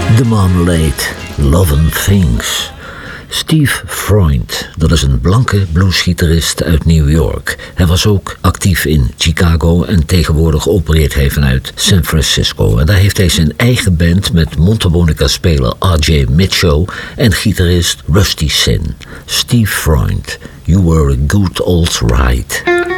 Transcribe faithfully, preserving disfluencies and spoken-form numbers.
The Marmalade, Lovin' Things. Steve Freund, dat is een blanke bluesgitarist uit New York. Hij was ook actief in Chicago en tegenwoordig opereert hij vanuit San Francisco. En daar heeft hij zijn eigen band met mondharmonica-speler R J Mitchell en gitarist Rusty Sin. Steve Freund, You Were a Good Old Ride.